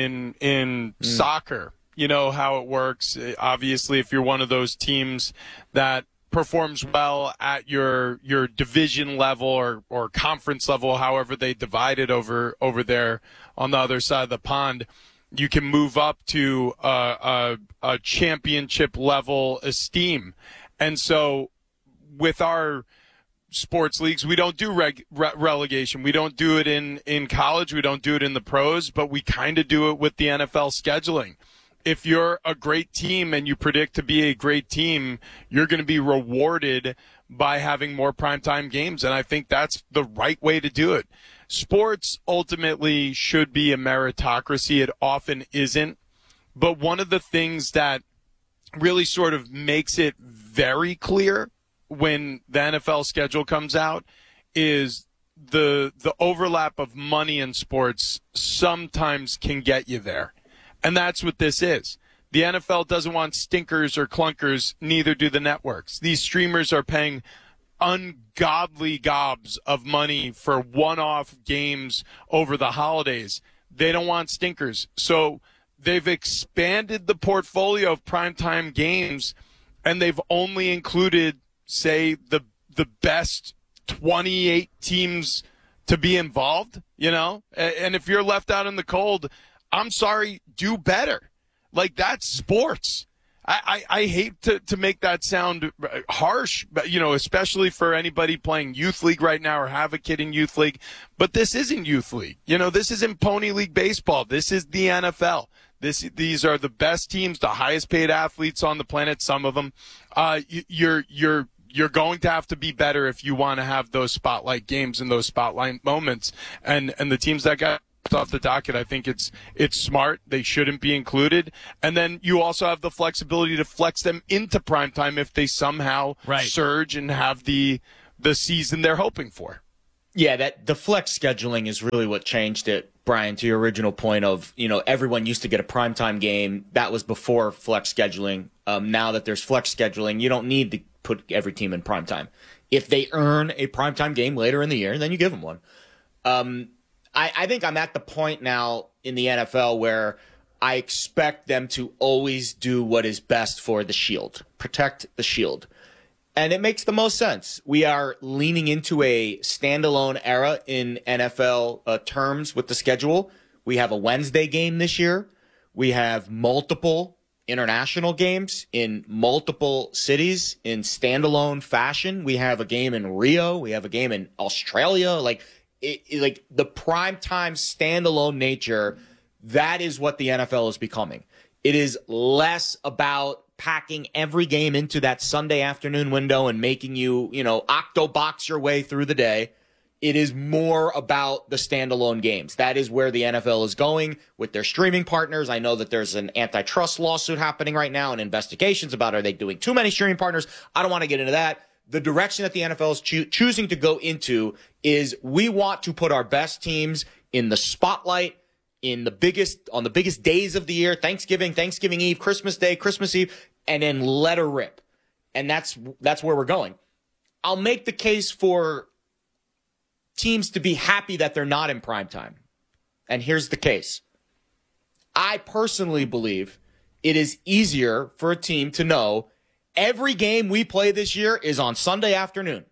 [SPEAKER 21] in soccer. You know how it works. Obviously, if you're one of those teams that performs well at your division level or conference level, however they divide it over there on the other side of the pond, you can move up to a championship level esteem. And so with our sports leagues, we don't do relegation. We don't do it in college. We don't do it in the pros, but we kind of do it with the NFL scheduling. If you're a great team and you predict to be a great team, you're going to be rewarded by having more primetime games. And I think that's the right way to do it. Sports ultimately should be a meritocracy. It often isn't. But one of the things that really sort of makes it very clear when the NFL schedule comes out is the overlap of money in sports sometimes can get you there. And that's what this is. The NFL doesn't want stinkers or clunkers, neither do the networks. These streamers are paying ungodly gobs of money for one-off games over the holidays. They don't want stinkers. So they've expanded the portfolio of primetime games, and they've only included, say, the best 28 teams to be involved, And if you're left out in the cold, I'm sorry, do better. Like, that's sports. I hate to make that sound harsh, but, especially for anybody playing youth league right now or have a kid in youth league. But this isn't youth league. This isn't Pony League baseball. This is the NFL. These are the best teams, the highest paid athletes on the planet. Some of them. You're going to have to be better if you want to have those spotlight games and those spotlight moments. And the teams that got off the docket, I think it's smart. They shouldn't be included. And then you also have the flexibility to flex them into primetime if they somehow surge and have the season they're hoping for.
[SPEAKER 22] Yeah, that the flex scheduling is really what changed it, Brian, to your original point of, everyone used to get a primetime game. That was before flex scheduling. Now that there's flex scheduling, you don't need to put every team in primetime. If they earn a primetime game later in the year, then you give them one. I think I'm at the point now in the NFL where I expect them to always do what is best for the shield, protect the shield. And it makes the most sense. We are leaning into a standalone era in NFL terms with the schedule. We have a Wednesday game this year. We have multiple international games in multiple cities in standalone fashion. We have a game in Rio. We have a game in Australia. Like the primetime standalone nature, that is what the NFL is becoming. It is less about packing every game into that Sunday afternoon window and making you, octobox your way through the day. It is more about the standalone games. That is where the NFL is going with their streaming partners. I know that there's an antitrust lawsuit happening right now and investigations about, are they doing too many streaming partners? I don't want to get into that. The direction that the NFL is choosing to go into is we want to put our best teams in the spotlight on the biggest days of the year, Thanksgiving Eve, Christmas Day, Christmas Eve, and then let her rip. And that's where we're going. I'll make the case for teams to be happy that they're not in primetime. And here's the case. I personally believe it is easier for a team to know every game we play this year is on Sunday afternoon.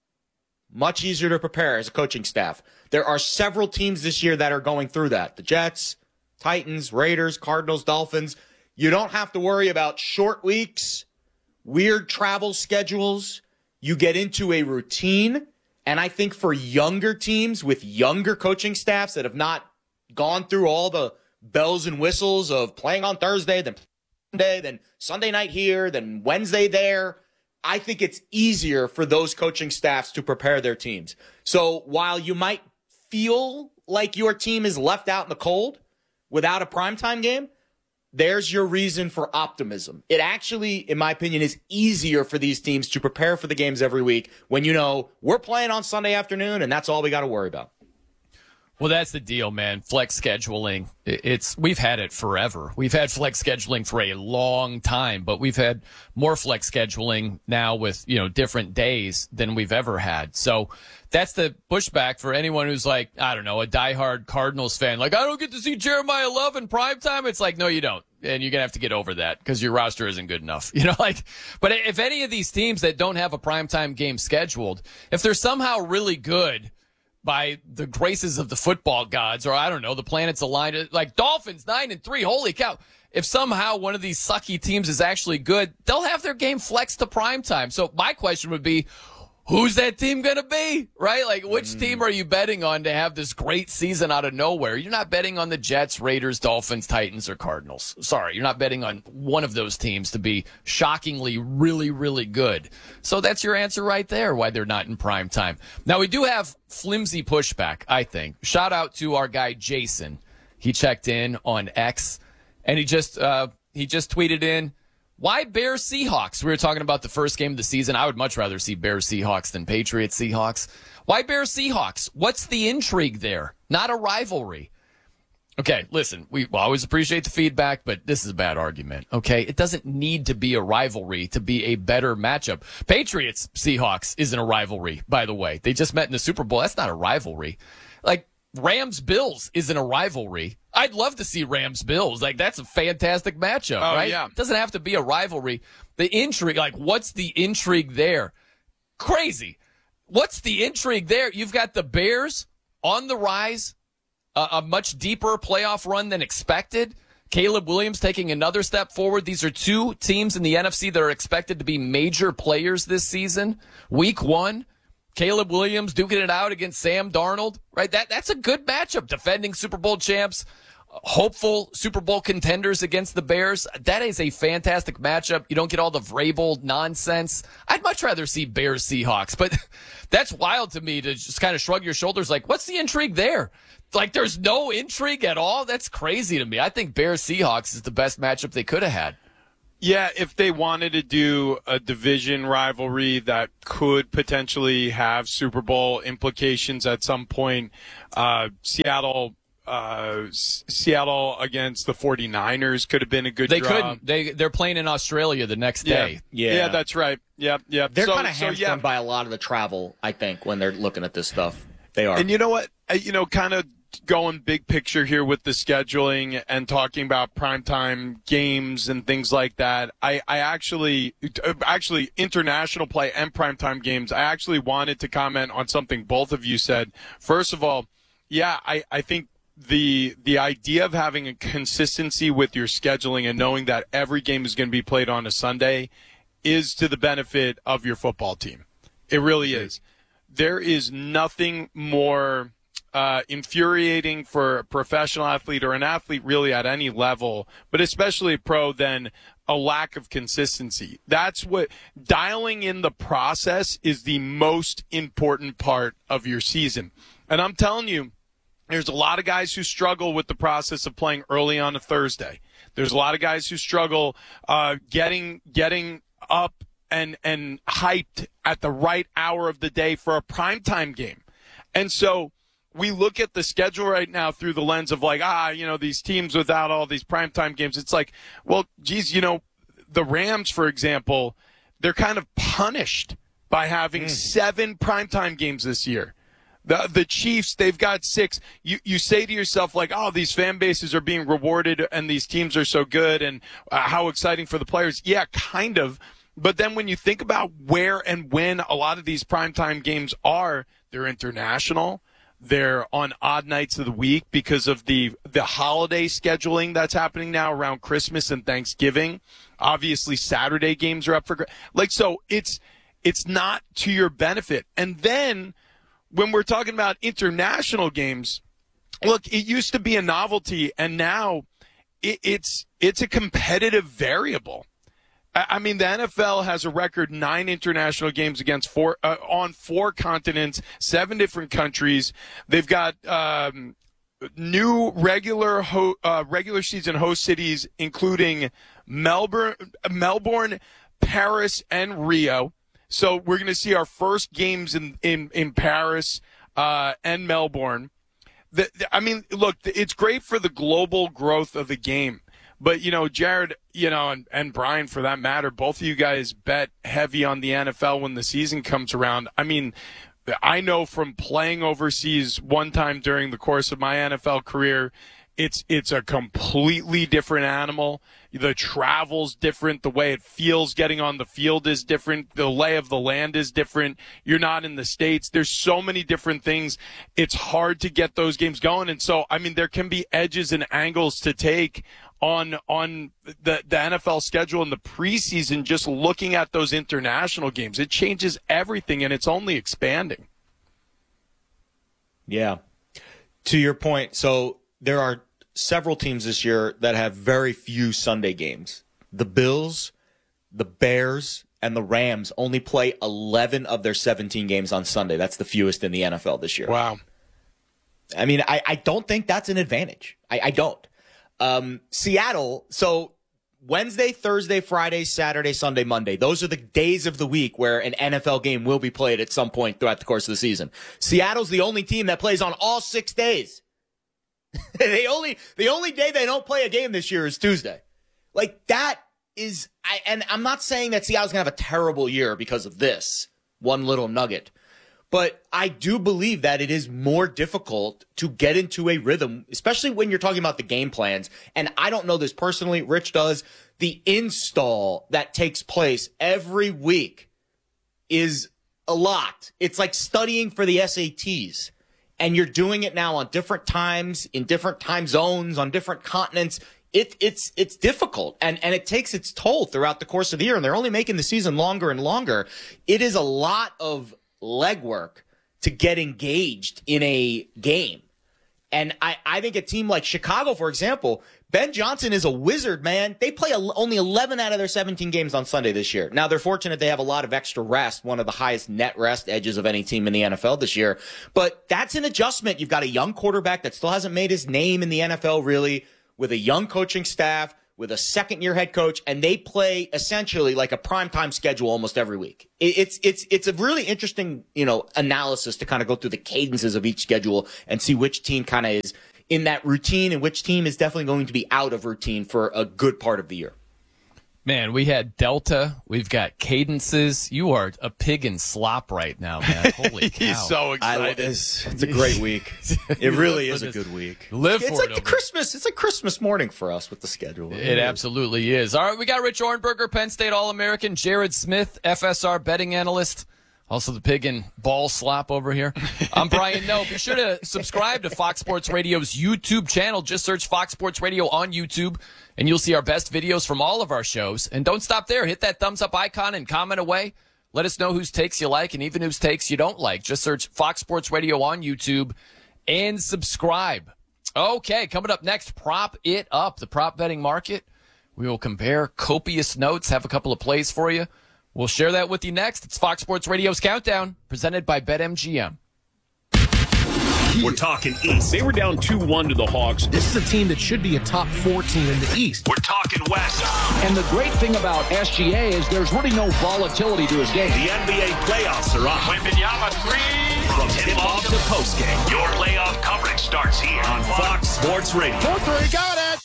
[SPEAKER 22] Much easier to prepare as a coaching staff. There are several teams this year that are going through that. The Jets, Titans, Raiders, Cardinals, Dolphins. You don't have to worry about short weeks, weird travel schedules. You get into a routine. And I think for younger teams with younger coaching staffs that have not gone through all the bells and whistles of playing on Thursday, then Sunday, then Sunday night here, then Wednesday there, I think it's easier for those coaching staffs to prepare their teams. So while you might feel like your team is left out in the cold without a primetime game, there's your reason for optimism. It actually, in my opinion, is easier for these teams to prepare for the games every week when you know we're playing on Sunday afternoon and that's all we got to worry about.
[SPEAKER 1] Well, that's the deal, man. Flex scheduling. We've had it forever. We've had flex scheduling for a long time, but we've had more flex scheduling now with, different days than we've ever had. So that's the pushback for anyone who's like, I don't know, a diehard Cardinals fan. Like, I don't get to see Jeremiah Love in primetime. It's like, no, you don't. And you're going to have to get over that because your roster isn't good enough. But if any of these teams that don't have a primetime game scheduled, if they're somehow really good by the graces of the football gods, or I don't know, the planets aligned, like Dolphins 9-3, holy cow. If somehow one of these sucky teams is actually good, they'll have their game flexed to primetime. So my question would be, who's that team going to be, right? Like, which team are you betting on to have this great season out of nowhere? You're not betting on the Jets, Raiders, Dolphins, Titans, or Cardinals. Sorry, you're not betting on one of those teams to be shockingly really, really good. So that's your answer right there, why they're not in prime time. Now, we do have flimsy pushback, I think. Shout out to our guy, Jason. He checked in on X, and he just tweeted in, why Bears Seahawks? We were talking about the first game of the season. I would much rather see Bears Seahawks than Patriots Seahawks. Why Bears Seahawks? What's the intrigue there? Not a rivalry. Okay, listen, we always appreciate the feedback, but this is a bad argument, okay? It doesn't need to be a rivalry to be a better matchup. Patriots Seahawks isn't a rivalry, by the way. They just met in the Super Bowl. That's not a rivalry. Like, Rams-Bills isn't a rivalry. I'd love to see Rams-Bills. Like, that's a fantastic matchup, right? Yeah. It doesn't have to be a rivalry. The intrigue, like, what's the intrigue there? Crazy. What's the intrigue there? You've got the Bears on the rise, a much deeper playoff run than expected. Caleb Williams taking another step forward. These are two teams in the NFC that are expected to be major players this season. Week 1, Caleb Williams duking it out against Sam Darnold, right? That's a good matchup. Defending Super Bowl champs, hopeful Super Bowl contenders against the Bears. That is a fantastic matchup. You don't get all the Vrabel nonsense. I'd much rather see Bears Seahawks, but that's wild to me to just kind of shrug your shoulders like, what's the intrigue there? Like, there's no intrigue at all? That's crazy to me. I think Bears Seahawks is the best matchup they could have had.
[SPEAKER 21] Yeah, if they wanted to do a division rivalry that could potentially have Super Bowl implications at some point, Seattle against the 49ers could have been a good
[SPEAKER 1] They
[SPEAKER 21] draw.
[SPEAKER 1] couldn't. They're playing in Australia the next day.
[SPEAKER 21] Yeah, that's right. Yeah.
[SPEAKER 22] They're kind of hamstrung by a lot of the travel, I think, when they're looking at this stuff. They are.
[SPEAKER 21] And you know what? Kind of going big picture here with the scheduling and talking about primetime games and things like that. I actually international play and primetime games. I actually wanted to comment on something both of you said. First of all, yeah, I think the idea of having a consistency with your scheduling and knowing that every game is going to be played on a Sunday is to the benefit of your football team. It really is. There is nothing more infuriating for a professional athlete or an athlete really at any level, but especially pro, than a lack of consistency. That's what dialing in the process is the most important part of your season. And I'm telling you, there's a lot of guys who struggle with the process of playing early on a Thursday. There's a lot of guys who struggle getting up and hyped at the right hour of the day for a primetime game. And so we look at the schedule right now through the lens of like, these teams without all these primetime games. It's like, well, geez, the Rams, for example, they're kind of punished by having 7 primetime games this year. The Chiefs, they've got 6. You say to yourself, like, oh, these fan bases are being rewarded and these teams are so good and how exciting for the players. Yeah, kind of. But then when you think about where and when a lot of these primetime games are, they're international. They're on odd nights of the week because of the holiday scheduling that's happening now around Christmas and Thanksgiving. Obviously, Saturday games are up for so it's not to your benefit. And then when we're talking about international games, look, it used to be a novelty, and now it's a competitive variable. I mean, the NFL has a record 9 international games against on 4 continents, 7 different countries. They've got new regular season host cities, including Melbourne, Paris, and Rio. So we're going to see our first games in Paris and Melbourne. Look, it's great for the global growth of the game. But, Jared, and Brian, for that matter, both of you guys bet heavy on the NFL when the season comes around. I mean, I know from playing overseas one time during the course of my NFL career, it's a completely different animal. The travel's different. The way it feels getting on the field is different. The lay of the land is different. You're not in the States. There's so many different things. It's hard to get those games going. And so, there can be edges and angles to take on the NFL schedule in the preseason, just looking at those international games. It changes everything, and it's only expanding.
[SPEAKER 22] Yeah. To your point, so there are several teams this year that have very few Sunday games. The Bills, the Bears, and the Rams only play 11 of their 17 games on Sunday. That's the fewest in the NFL this year.
[SPEAKER 21] Wow.
[SPEAKER 22] I don't think that's an advantage. I don't. Seattle, so Wednesday, Thursday, Friday, Saturday, Sunday, Monday. Those are the days of the week where an NFL game will be played at some point throughout the course of the season. Seattle's the only team that plays on all 6 days. The only day they don't play a game this year is Tuesday. Like, that is, and I'm not saying that Seattle's going to have a terrible year because of this one little nugget. But I do believe that it is more difficult to get into a rhythm, especially when you're talking about the game plans. And I don't know this personally. Rich does. The install that takes place every week is a lot. It's like studying for the SATs. And you're doing it now on different times, in different time zones, on different continents. it's difficult and it takes its toll throughout the course of the year, and they're only making the season longer and longer. It is a lot of legwork to get engaged in a game. And I think a team like Chicago, for example, Ben Johnson is a wizard, man. They play only 11 out of their 17 games on Sunday this year. Now, they're fortunate they have a lot of extra rest, one of the highest net rest edges of any team in the NFL this year. But that's an adjustment. You've got a young quarterback that still hasn't made his name in the NFL, really, with a young coaching staff, with a second-year head coach, and they play essentially like a primetime schedule almost every week. It's a really interesting, analysis to kind of go through the cadences of each schedule and see which team kind of is in that routine and which team is definitely going to be out of routine for a good part of the year.
[SPEAKER 1] Man, we had Delta. We've got cadences. You are a pig in slop right now, man. Holy cow.
[SPEAKER 21] He's so excited.
[SPEAKER 22] It's a great week. It really is a good week. It's like Christmas. It's like Christmas morning for us with the schedule.
[SPEAKER 1] It absolutely is. All right, we got Rich Ohrnberger, Penn State All-American, Jared Smith, FSR betting analyst. Also the pig and ball slop over here. I'm Brian Noe. Be sure to subscribe to Fox Sports Radio's YouTube channel. Just search Fox Sports Radio on YouTube, and you'll see our best videos from all of our shows. And don't stop there. Hit that thumbs up icon and comment away. Let us know whose takes you like and even whose takes you don't like. Just search Fox Sports Radio on YouTube and subscribe. Okay, coming up next, Prop It Up, the prop betting market. We will compare copious notes, have a couple of plays for you. We'll share that with you next. It's Fox Sports Radio's Countdown, presented by BetMGM.
[SPEAKER 2] We're talking East. They were down 2-1 to the Hawks.
[SPEAKER 3] This is a team that should be a top 4 team in the East.
[SPEAKER 2] We're talking West.
[SPEAKER 27] And the great thing about SGA is there's really no volatility to his game.
[SPEAKER 2] The NBA playoffs are on.
[SPEAKER 9] Wembanyama 3.
[SPEAKER 2] From tip-off to postgame, your playoff coverage starts here on Fox Sports Radio.
[SPEAKER 3] 4-3, got it.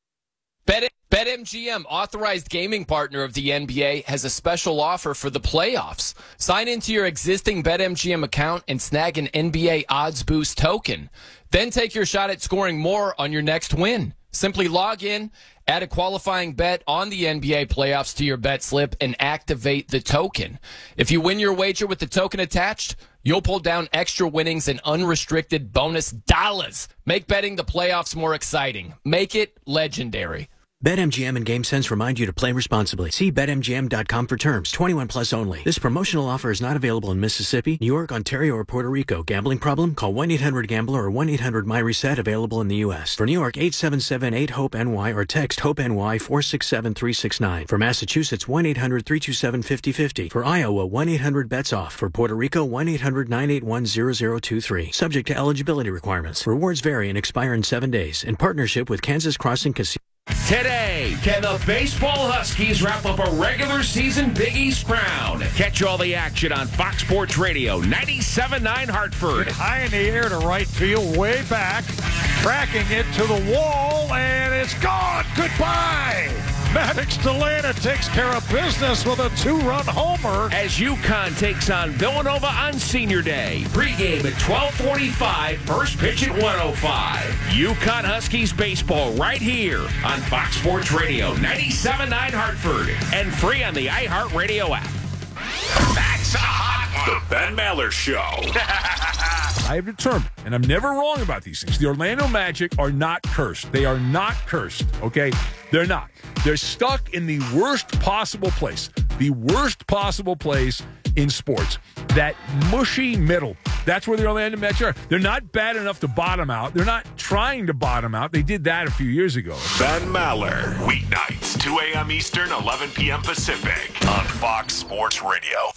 [SPEAKER 1] BetMGM, authorized gaming partner of the NBA, has a special offer for the playoffs. Sign into your existing BetMGM account and snag an NBA Odds Boost token. Then take your shot at scoring more on your next win. Simply log in, add a qualifying bet on the NBA playoffs to your bet slip, and activate the token. If you win your wager with the token attached, you'll pull down extra winnings and unrestricted bonus dollars. Make betting the playoffs more exciting. Make it legendary.
[SPEAKER 12] BetMGM and GameSense remind you to play responsibly. See BetMGM.com for terms. 21 plus only. This promotional offer is not available in Mississippi, New York, Ontario, or Puerto Rico. Gambling problem? Call 1-800-GAMBLER or 1-800-MyReset. Available in the U.S. For New York, 877-8-HOPE-NY or text HOPE-NY 467-369. For Massachusetts, 1-800-327-5050. For Iowa, 1-800-BETS-OFF. For Puerto Rico, 1-800-981-0023. Subject to eligibility requirements. Rewards vary and expire in 7 days. In partnership with Kansas Crossing Casino.
[SPEAKER 11] Today, can the baseball Huskies wrap up a regular season Big East crown? Catch all the action on Fox Sports Radio, 97.9 Hartford.
[SPEAKER 14] High in the air to right field, way back, tracking it to the wall, and it's gone. Goodbye. Maddox Delana takes care of business with a 2-run homer.
[SPEAKER 11] As UConn takes on Villanova on Senior Day. Pregame at 12:45, first pitch at 1:05. UConn Huskies baseball right here on Fox Sports Radio, 97.9 Hartford, and free on the iHeartRadio app.
[SPEAKER 2] That's a hot one. The Ben Maller Show.
[SPEAKER 15] I have determined, and I'm never wrong about these things, the Orlando Magic are not cursed. They are not cursed, okay? They're not. They're stuck in the worst possible place. The worst possible place in sports. That mushy middle. That's where the Orlando Magic are. They're not bad enough to bottom out. They're not trying to bottom out. They did that a few years ago.
[SPEAKER 2] Ben Maller. Weeknights, 2 a.m. Eastern, 11 p.m. Pacific on Fox Sports Radio.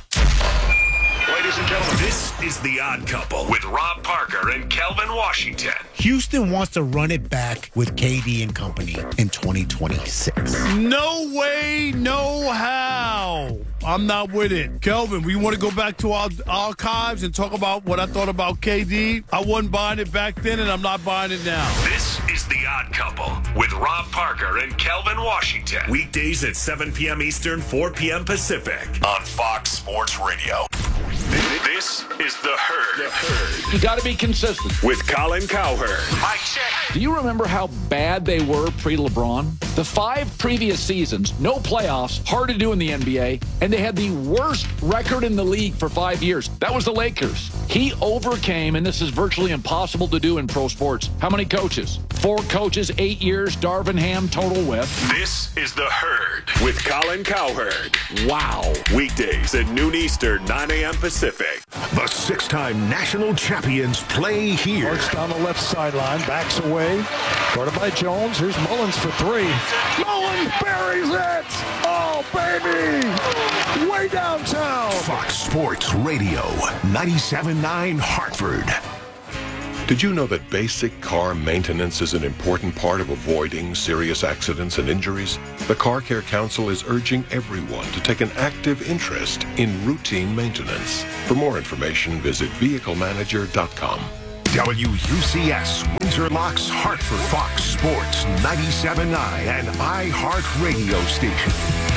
[SPEAKER 2] Ladies and gentlemen, this is The Odd Couple with Rob Parker and Kelvin Washington.
[SPEAKER 3] Houston wants to run it back with KD and company in 2026.
[SPEAKER 16] No way, no how. I'm not with it. Kelvin, we want to go back to our archives and talk about what I thought about KD. I wasn't buying it back then, and I'm not buying it now.
[SPEAKER 2] This is The Odd Couple with Rob Parker and Kelvin Washington. Weekdays at 7 p.m. Eastern, 4 p.m. Pacific on Fox Sports Radio. This is The Herd.
[SPEAKER 27] You got to be consistent.
[SPEAKER 2] With Colin Cowherd.
[SPEAKER 27] Mike check. Do you remember how bad they were pre-LeBron? The 5 previous seasons, no playoffs, hard to do in the NBA, and they had the worst record in the league for 5 years. That was the Lakers. He overcame, and this is virtually impossible to do in pro sports. How many coaches? 4 coaches, 8 years, Darvin Ham total with.
[SPEAKER 2] This is The Herd with Colin Cowherd.
[SPEAKER 27] Wow.
[SPEAKER 2] Weekdays at noon Eastern, 9 a.m. Pacific.
[SPEAKER 19] The 6-time national champions play here.
[SPEAKER 14] Marks down the left sideline, backs away. Guarded by Jones. Here's Mullins for 3. Mullins buries it! Oh, baby! Way downtown.
[SPEAKER 19] Fox Sports Radio, 97.9 Hartford.
[SPEAKER 4] Did you know that basic car maintenance is an important part of avoiding serious accidents and injuries? The Car Care Council is urging everyone to take an active interest in routine maintenance. For more information, visit vehiclemanager.com.
[SPEAKER 19] WUCS, Windsor Locks, Hartford, Fox Sports 97.9 and iHeart Radio station.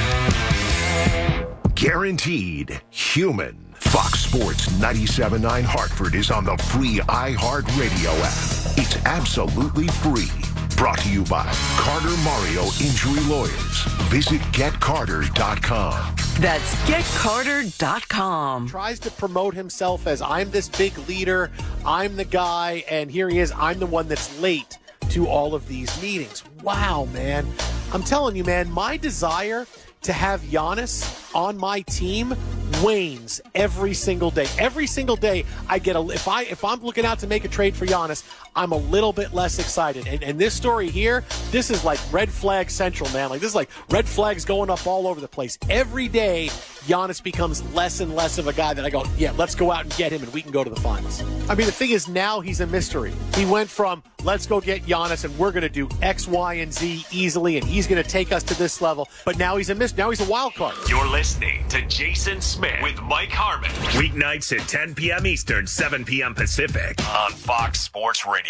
[SPEAKER 19] Guaranteed human. Fox Sports 97.9 Hartford is on the free iHeart Radio app. It's absolutely free. Brought to you by Carter Mario Injury Lawyers. Visit GetCarter.com.
[SPEAKER 10] That's GetCarter.com.
[SPEAKER 5] Tries to promote himself as I'm this big leader, I'm the guy, and here he is, I'm the one that's late to all of these meetings. Wow, man. I'm telling you, man, my desire to have Giannis on my team wanes every single day. Every single day I get if I'm looking out to make a trade for Giannis, I'm a little bit less excited. And this story here, this is like red flag central, man. Like this is like red flags going up all over the place. Every day Giannis becomes less and less of a guy that I go, yeah, let's go out and get him and we can go to the finals. I mean, the thing is now he's a mystery. He went from let's go get Giannis and we're going to do X, Y, and Z easily and he's going to take us to this level. But now he's a mystery. Now he's a wild card.
[SPEAKER 2] You're listening to Jason Smith with Mike Harmon. Weeknights at 10 p.m. Eastern, 7 p.m. Pacific on Fox Sports Radio.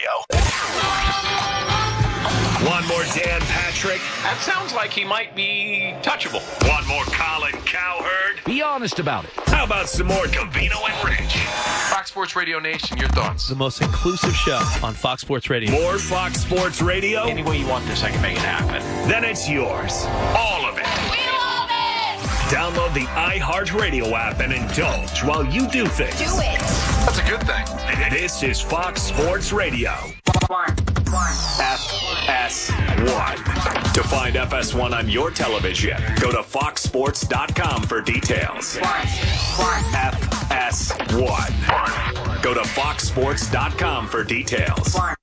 [SPEAKER 2] One more Dan Patrick.
[SPEAKER 9] That sounds like he might be touchable.
[SPEAKER 2] One more Colin Cowherd.
[SPEAKER 27] Be honest about it.
[SPEAKER 2] How about some more Covino and Rich?
[SPEAKER 9] Fox Sports Radio Nation, your thoughts?
[SPEAKER 20] The most inclusive show on Fox Sports Radio.
[SPEAKER 2] More Fox Sports Radio?
[SPEAKER 9] Any way you want this, I can make it happen.
[SPEAKER 2] Then it's yours. All of it.
[SPEAKER 10] We love it!
[SPEAKER 2] Download the iHeartRadio app and indulge while you do things.
[SPEAKER 10] Do it!
[SPEAKER 9] That's a good thing.
[SPEAKER 2] This is Fox Sports Radio. FS1. To find FS1 on your television, go to foxsports.com for details. FS1. Go to foxsports.com for details.